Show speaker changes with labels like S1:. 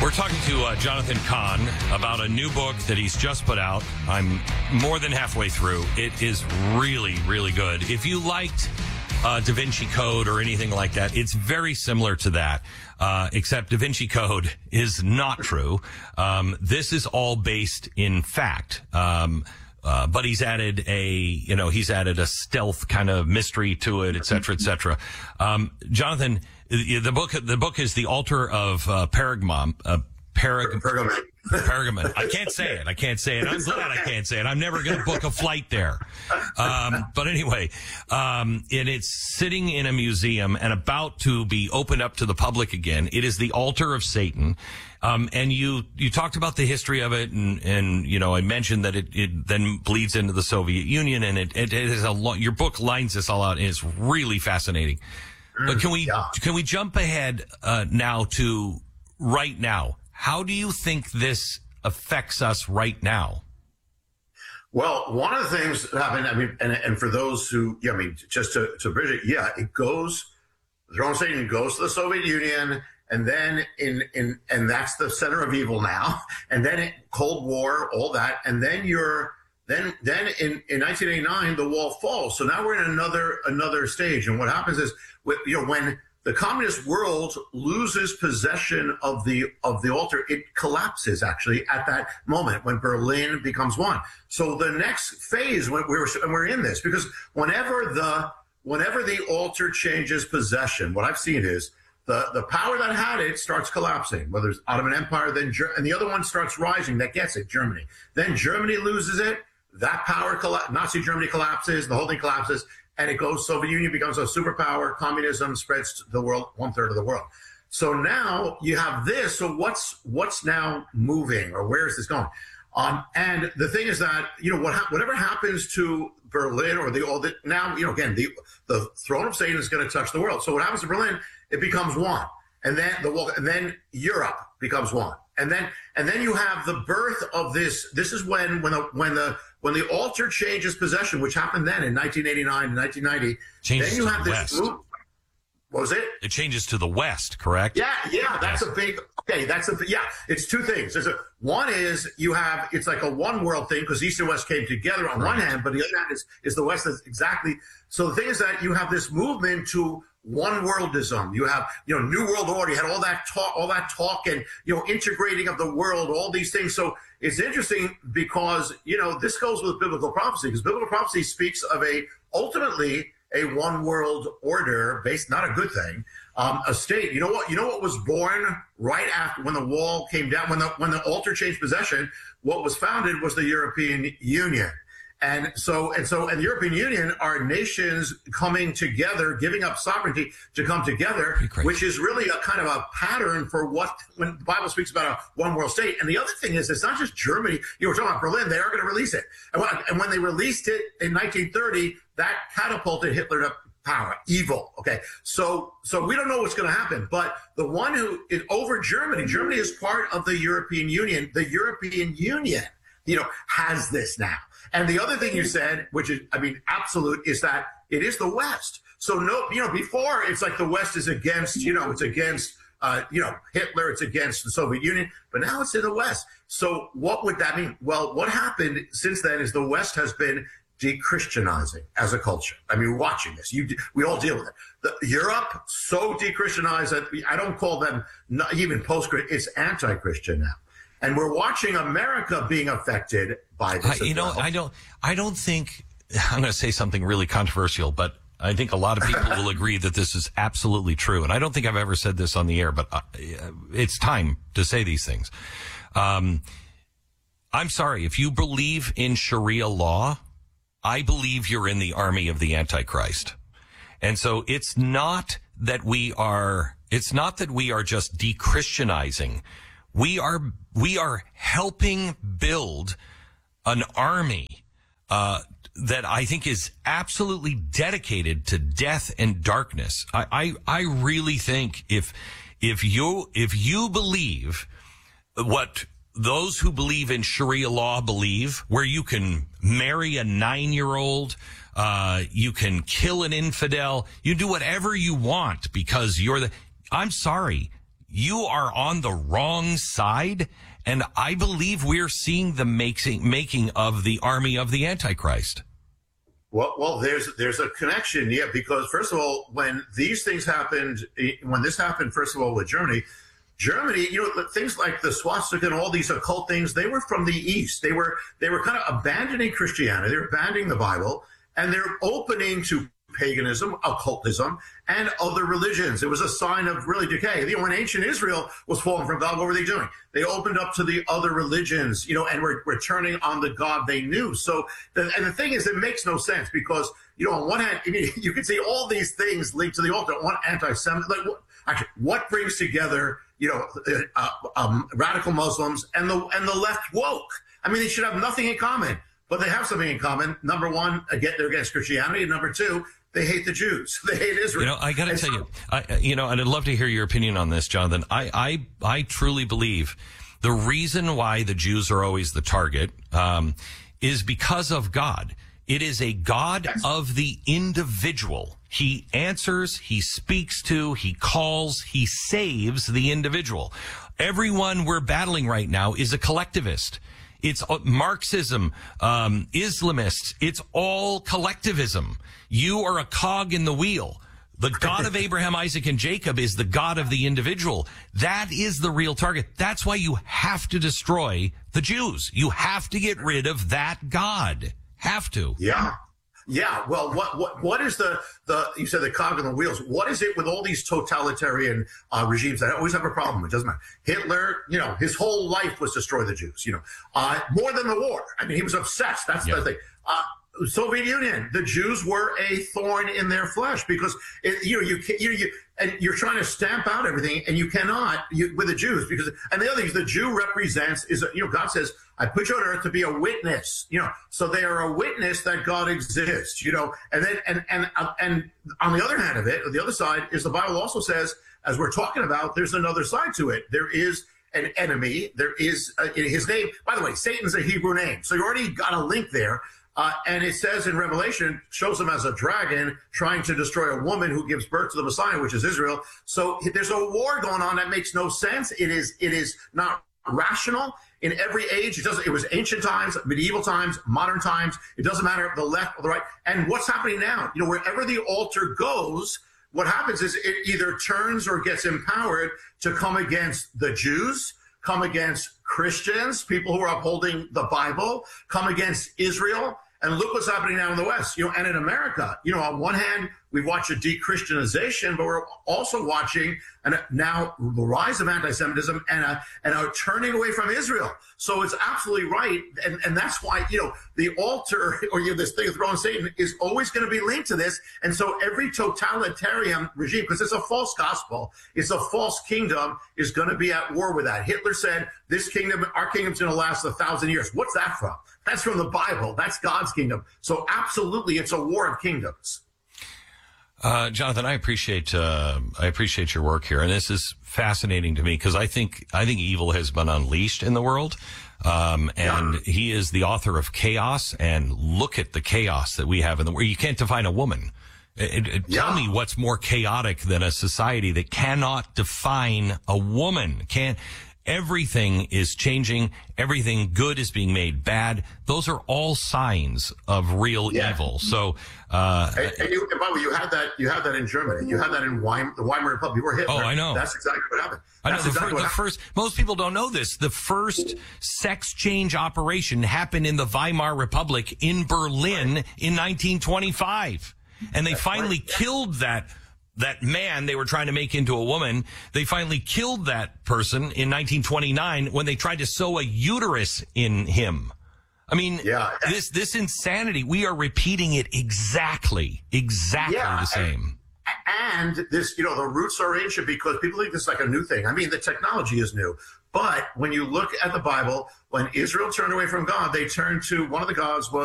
S1: We're talking to Jonathan Cahn about a new book that he's just put out. I'm more than halfway through. It is really, really good. If you liked Da Vinci Code or anything like that, it's very similar to that, except Da Vinci Code is not true. This is all based in fact. But he's added a stealth kind of mystery to it, et cetera, et cetera. Jonathan, the book is The Altar of Pergamum. Pergamon. I can't say it. I'm glad I can't say it. I'm never going to book a flight there. But anyway, and it's sitting in a museum and about to be opened up to the public again. It is the altar of Satan. And you talked about the history of it, and I mentioned that it then bleeds into the Soviet Union, and it is your book lines this all out, and it's really fascinating. But can we jump ahead now to right now? How do you think this affects us right now?
S2: Well, one of the things that happened, and for those who, just to bridge it, the throne of Satan goes to the Soviet Union, and then and that's the center of evil now, and then Cold War, all that, and then then in 1989 the wall falls. So now we're in another stage, and what happens is when the communist world loses possession of the altar, it collapses actually at that moment when Berlin becomes one. So the next phase, we're in this, because whenever the altar changes possession, what I've seen is the power that had it starts collapsing, whether it's Ottoman Empire, and the other one starts rising that gets it, Germany. Then Germany loses it, that power, Nazi Germany collapses, the whole thing collapses, and it goes, Soviet Union becomes a superpower, communism spreads to the world, 1/3 of the world. So now you have this, so what's now moving, or where is this going? And the thing is that, whatever happens to Berlin or again, the throne of Satan is going to touch the world. So what happens to Berlin, it becomes one. And then Europe becomes one. And then you have the birth of this. This is when the altar changes possession, which happened then in 1989 and 1990.
S1: Changes
S2: then you
S1: to
S2: have
S1: the
S2: this
S1: West.
S2: What was it?
S1: It changes to the West, correct?
S2: Yeah. That's a big. Okay, It's two things. One is it's like a one world thing, because East and West came together on one hand, but the other hand is the West is exactly. So the thing is that you have this movement to one worldism. You have, New World Order. You had all that talk and, integrating of the world, all these things. So it's interesting because, this goes with biblical prophecy, because biblical prophecy speaks of ultimately a one world order based, not a good thing, a state. You know what was born right after, when the wall came down, when the altar changed possession, what was founded was the European Union. And the European Union are nations coming together, giving up sovereignty to come together, which is really a kind of a pattern for when the Bible speaks about a one world state. And the other thing is, it's not just Germany. We're talking about Berlin. They are going to release it. And when they released it in 1930, that catapulted Hitler to power, evil. Okay. So we don't know what's going to happen, but the one who is over Germany is part of the European Union. The European Union, has this now. And the other thing you said, which is, absolute, is that it is the West. So before it's like the West is against, it's against, Hitler, it's against the Soviet Union, but now it's in the West. So what would that mean? Well, what happened since then is the West has been de-Christianizing as a culture. We're watching this. We all deal with it. Europe, so de-Christianized that I don't call them not even post-Christian, it's anti-Christian now. And we're watching America being affected by this.
S1: I don't think, I'm going to say something really controversial, but I think a lot of people will agree that this is absolutely true. And I don't think I've ever said this on the air, but it's time to say these things. I'm sorry, if you believe in Sharia law, I believe you're in the army of the Antichrist. And so it's not that we are just de-Christianizing. We are helping build an army that I think is absolutely dedicated to death and darkness. I really think if you believe what those who believe in Sharia law believe, where you can marry a 9-year-old, you can kill an infidel, you do whatever you want because I'm sorry. you are on the wrong side. And I believe we're seeing the making of the army of the Antichrist.
S2: Well, there's a connection, yeah, because first of all, when these things happened, when this happened, first of all, with Germany, things like the swastika and all these occult things, they were from the East. They were kind of abandoning Christianity. They were abandoning the Bible, and they're opening to paganism, occultism, and other religions. It was a sign of really decay. When ancient Israel was falling from God, what were they doing? They opened up to the other religions, and were turning on the God they knew. So, and the thing is, it makes no sense because, on one hand, you can see all these things linked to the altar. One anti-Semitic, what brings together, radical Muslims and the left woke? I mean, they should have nothing in common, but they have something in common. Number one, they're against Christianity. And number two, they hate the Jews. They hate Israel.
S1: I got to tell you, and I'd love to hear your opinion on this, Jonathan. I truly believe the reason why the Jews are always the target is because of God. It is a God of the individual. He answers, he speaks to, he calls, he saves the individual. Everyone we're battling right now is a collectivist. It's Marxism, Islamists. It's all collectivism. You are a cog in the wheel. The God of Abraham, Isaac, and Jacob is the God of the individual. That is the real target. That's why you have to destroy the Jews. You have to get rid of that God. Have to.
S2: Yeah. Yeah. Well, what is you said the cog in the wheels. What is it with all these totalitarian regimes that always have a problem? It doesn't matter. Hitler, his whole life was destroy the Jews, more than the war. I mean, he was obsessed. That's the thing. Soviet Union, the Jews were a thorn in their flesh because and you're trying to stamp out everything, and you cannot with the Jews and the other thing is the Jew represents God says, I put you on earth to be a witness, so they are a witness that God exists, and then and on the other hand of it, the other side is the Bible also says, as we're talking about, there's another side to it. There is an enemy. There is his name. By the way, Satan's a Hebrew name, so you already got a link there. And it says in Revelation, shows him as a dragon trying to destroy a woman who gives birth to the Messiah, which is Israel. So there's a war going on that makes no sense. It is not rational in every age. It was ancient times, medieval times, modern times. It doesn't matter the left or the right. And what's happening now? Wherever the altar goes, what happens is it either turns or gets empowered to come against the Jews, come against Christians, people who are upholding the Bible, come against Israel. And look what's happening now in the West, and in America. On one hand, we watch a de-Christianization, but we're also watching now the rise of anti-Semitism and a turning away from Israel. So it's absolutely right. And that's why, the altar or this thing of throwing Satan is always going to be linked to this. And so every totalitarian regime, because it's a false gospel, it's a false kingdom, is going to be at war with that. Hitler said, our kingdom's going to last 1,000 years. What's that from? That's from the Bible. That's God's kingdom. So absolutely, it's a war of kingdoms.
S1: Jonathan, I appreciate your work here, and this is fascinating to me because I think evil has been unleashed in the world, and he is the author of chaos. And look at the chaos that we have in the world. You can't define a woman. Tell me what's more chaotic than a society that cannot define a woman. Everything is changing. Everything good is being made bad. Those are all signs of real evil. So,
S2: by the way, you had that in Germany. You had that in the Weimar Republic. You were Hitler.
S1: Oh, I know.
S2: That's exactly what happened.
S1: Most people don't know this. The first sex change operation happened in the Weimar Republic in Berlin in 1925. And they finally killed that man they were trying to make into a woman. They finally killed that person in 1929 when they tried to sew a uterus in him. I mean, this insanity, we are repeating it exactly the same.
S2: And this, the roots are ancient because people think this is like a new thing. I mean, the technology is new. But when you look at the Bible, when Israel turned away from God, they turned to one of the gods was